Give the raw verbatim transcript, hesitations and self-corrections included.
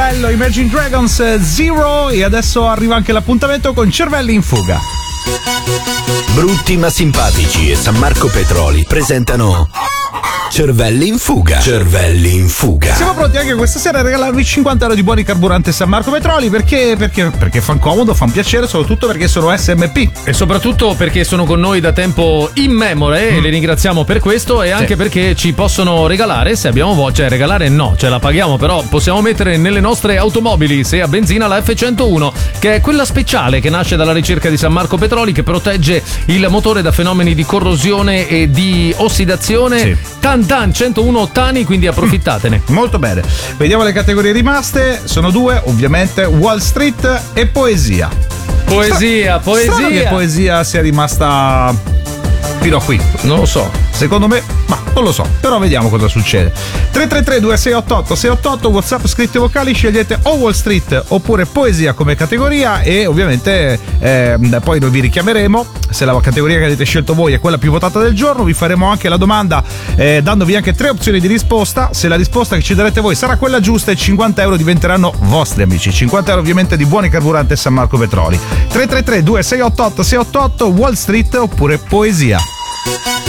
bello, Imagine Dragons Zero, e adesso arriva anche l'appuntamento con Cervelli in fuga. Brutti ma simpatici e San Marco Petroli presentano Cervelli in fuga. Cervelli in fuga. Siamo pronti anche questa sera a regalarvi cinquanta euro di buoni carburante San Marco Petroli, perché perché perché fan comodo, fan piacere, soprattutto perché sono S M P e soprattutto perché sono con noi da tempo immemore, mm. e li ringraziamo per questo, e anche sì. perché ci possono regalare, se abbiamo voglia, cioè regalare no, ce la paghiamo, però possiamo mettere nelle nostre automobili, se a benzina, la F centouno, che è quella speciale che nasce dalla ricerca di San Marco Petroli, che protegge il motore da fenomeni di corrosione e di ossidazione. Sì. Tan tan centouno ottani, quindi approfittatene. Molto bene. Vediamo le categorie rimaste. Sono due, ovviamente: Wall Street e poesia. Poesia, Stra- poesia. Strano che poesia sia rimasta fino a qui. Non lo so. Secondo me, ma non lo so. Però vediamo cosa succede. tre tre tre due sei otto otto sei otto otto, WhatsApp, scritte vocali, scegliete o Wall Street oppure poesia come categoria, e ovviamente eh, poi noi vi richiameremo. Se la categoria che avete scelto voi è quella più votata del giorno, vi faremo anche la domanda eh, dandovi anche tre opzioni di risposta. Se la risposta che ci darete voi sarà quella giusta, i cinquanta euro diventeranno vostri, amici. cinquanta euro ovviamente di buoni carburante San Marco Petroli. tre tre tre due sei otto otto sei otto otto, Wall Street oppure poesia.